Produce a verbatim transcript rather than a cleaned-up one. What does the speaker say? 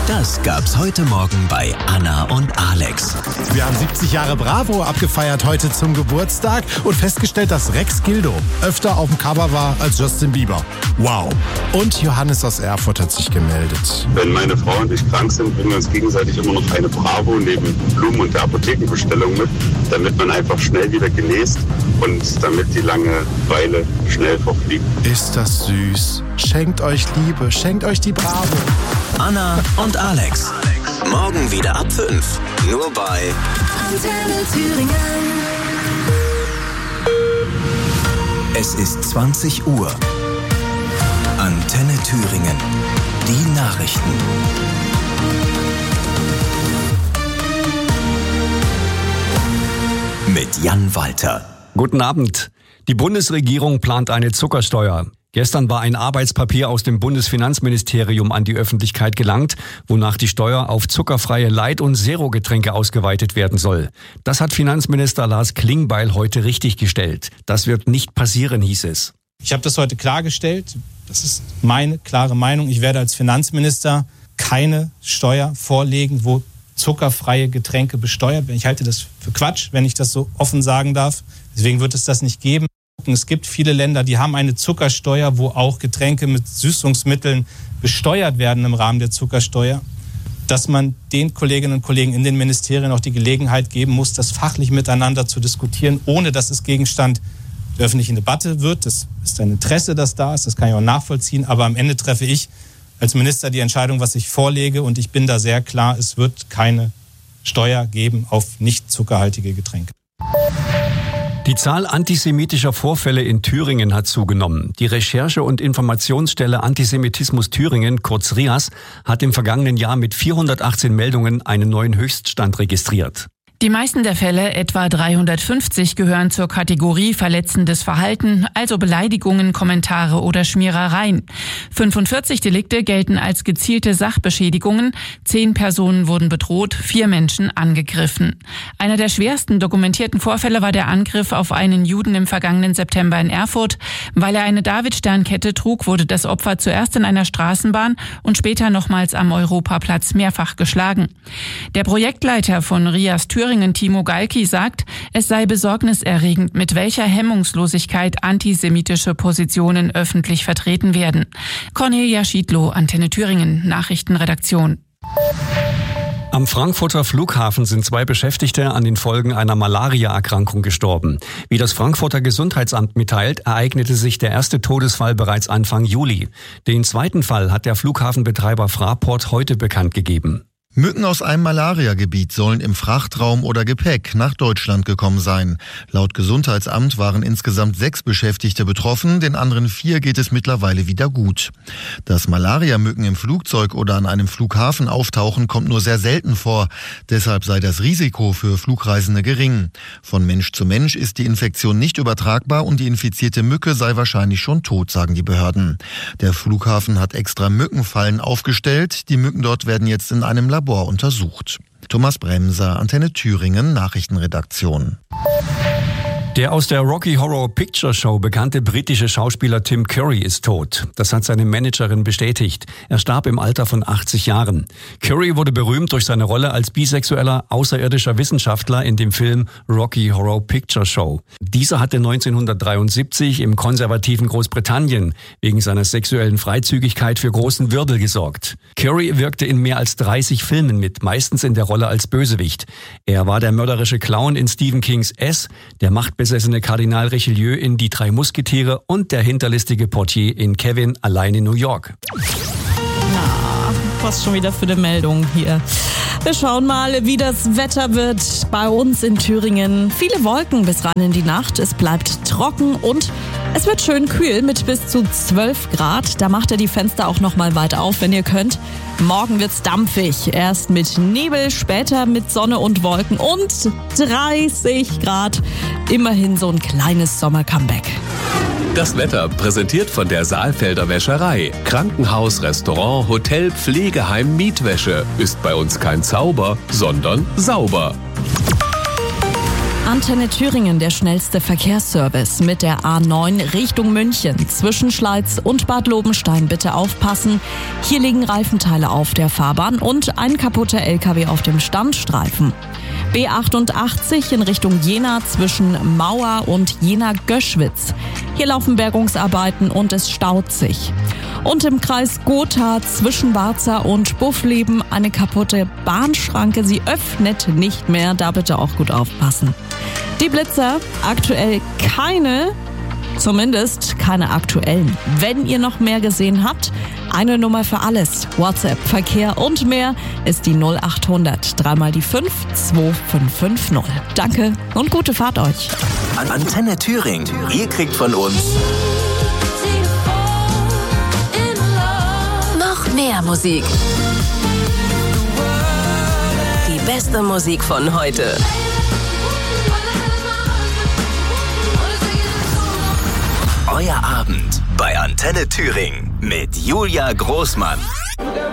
Das gab's heute Morgen bei Anna und Alex. Wir haben siebzig Jahre Bravo abgefeiert heute zum Geburtstag und festgestellt, dass Rex Gildo öfter auf dem Cover war als Justin Bieber. Wow. Und Johannes aus Erfurt hat sich gemeldet. Wenn meine Frau und ich krank sind, bringen wir uns gegenseitig immer noch eine Bravo neben Blumen und der Apothekenbestellung mit, damit man einfach schnell wieder genäst und damit die Langeweile schnell verfliegt. Ist das süß. Schenkt euch Liebe, schenkt euch die Bravo. Anna und Alex. Morgen wieder ab fünf. Nur bei Antenne Thüringen. Es ist zwanzig Uhr. Antenne Thüringen. Die Nachrichten. Mit Jan Walter. Guten Abend. Die Bundesregierung plant eine Zuckersteuer. Gestern war ein Arbeitspapier aus dem Bundesfinanzministerium an die Öffentlichkeit gelangt, wonach die Steuer auf zuckerfreie Light- und Zero-Getränke ausgeweitet werden soll. Das hat Finanzminister Lars Klingbeil heute richtiggestellt. Das wird nicht passieren, hieß es. Ich habe das heute klargestellt. Das ist meine klare Meinung. Ich werde als Finanzminister keine Steuer vorlegen, wo zuckerfreie Getränke besteuert werden. Ich halte das für Quatsch, wenn ich das so offen sagen darf. Deswegen wird es das nicht geben. Es gibt viele Länder, die haben eine Zuckersteuer, wo auch Getränke mit Süßungsmitteln besteuert werden im Rahmen der Zuckersteuer. Dass man den Kolleginnen und Kollegen in den Ministerien auch die Gelegenheit geben muss, das fachlich miteinander zu diskutieren, ohne dass es Gegenstand der öffentlichen Debatte wird. Das ist ein Interesse, das da ist, das kann ich auch nachvollziehen. Aber am Ende treffe ich als Minister die Entscheidung, was ich vorlege. Und ich bin da sehr klar, es wird keine Steuer geben auf nicht zuckerhaltige Getränke. Die Zahl antisemitischer Vorfälle in Thüringen hat zugenommen. Die Recherche- und Informationsstelle Antisemitismus Thüringen, kurz R I A S, hat im vergangenen Jahr mit vierhundertachtzehn Meldungen einen neuen Höchststand registriert. Die meisten der Fälle, etwa dreihundertfünfzig, gehören zur Kategorie verletzendes Verhalten, also Beleidigungen, Kommentare oder Schmierereien. fünfundvierzig Delikte gelten als gezielte Sachbeschädigungen, zehn Personen wurden bedroht, vier Menschen angegriffen. Einer der schwersten dokumentierten Vorfälle war der Angriff auf einen Juden im vergangenen September in Erfurt. Weil er eine Davidsternkette trug, wurde das Opfer zuerst in einer Straßenbahn und später nochmals am Europaplatz mehrfach geschlagen. Der Projektleiter von R I A S Thüringen, Timo Galki, sagt, es sei besorgniserregend, mit welcher Hemmungslosigkeit antisemitische Positionen öffentlich vertreten werden. Cornelia Schiedlow, Antenne Thüringen, Nachrichtenredaktion. Am Frankfurter Flughafen sind zwei Beschäftigte an den Folgen einer Malaria-Erkrankung gestorben. Wie das Frankfurter Gesundheitsamt mitteilt, ereignete sich der erste Todesfall bereits Anfang Juli. Den zweiten Fall hat der Flughafenbetreiber Fraport heute bekannt gegeben. Mücken aus einem Malariagebiet sollen im Frachtraum oder Gepäck nach Deutschland gekommen sein. Laut Gesundheitsamt waren insgesamt sechs Beschäftigte betroffen, den anderen vier geht es mittlerweile wieder gut. Dass Malariamücken im Flugzeug oder an einem Flughafen auftauchen, kommt nur sehr selten vor. Deshalb sei das Risiko für Flugreisende gering. Von Mensch zu Mensch ist die Infektion nicht übertragbar und die infizierte Mücke sei wahrscheinlich schon tot, sagen die Behörden. Der Flughafen hat extra Mückenfallen aufgestellt. Die Mücken dort werden jetzt in einem Labor untersucht. Thomas Bremser, Antenne Thüringen, Nachrichtenredaktion. Der aus der Rocky Horror Picture Show bekannte britische Schauspieler Tim Curry ist tot. Das hat seine Managerin bestätigt. Er starb im Alter von achtzig Jahren. Curry wurde berühmt durch seine Rolle als bisexueller, außerirdischer Wissenschaftler in dem Film Rocky Horror Picture Show. Dieser hatte neunzehnhundertdreiundsiebzig im konservativen Großbritannien wegen seiner sexuellen Freizügigkeit für großen Wirbel gesorgt. Curry wirkte in mehr als dreißig Filmen mit, meistens in der Rolle als Bösewicht. Er war der mörderische Clown in Stephen Kings S, der machtbesessene Kardinal Richelieu in Die drei Musketiere und der hinterlistige Portier in Kevin allein in New York. Na, was schon wieder für eine Meldung hier. Wir schauen mal, wie das Wetter wird bei uns in Thüringen. Viele Wolken bis rein in die Nacht. Es bleibt trocken und es wird schön kühl mit bis zu zwölf Grad. Da macht ihr die Fenster auch noch mal weit auf, wenn ihr könnt. Morgen wird's dampfig. Erst mit Nebel, später mit Sonne und Wolken und dreißig Grad. Immerhin so ein kleines Sommer-Comeback. Das Wetter präsentiert von der Saalfelder Wäscherei. Krankenhaus, Restaurant, Hotel, Pflegeheim, Mietwäsche. Ist bei uns kein Zauber, sondern sauber. Antenne Thüringen, der schnellste Verkehrsservice mit der A neun Richtung München. Zwischen Schleiz und Bad Lobenstein bitte aufpassen. Hier liegen Reifenteile auf der Fahrbahn und ein kaputter L K W auf dem Standstreifen. B achtundachtzig in Richtung Jena zwischen Mauer und Jena-Göschwitz. Hier laufen Bergungsarbeiten und es staut sich. Und im Kreis Gotha zwischen Barza und Buffleben eine kaputte Bahnschranke. Sie öffnet nicht mehr, da bitte auch gut aufpassen. Die Blitzer, aktuell keine, zumindest keine aktuellen. Wenn ihr noch mehr gesehen habt, eine Nummer für alles. WhatsApp, Verkehr und mehr ist die null achthundert, dreimal die fünf, zwei fünf fünf null. Danke und gute Fahrt euch. Antenne Thüringen, ihr kriegt von uns noch mehr Musik. Die beste Musik von heute. Euer Abend bei Antenne Thüringen mit Julia Großmann.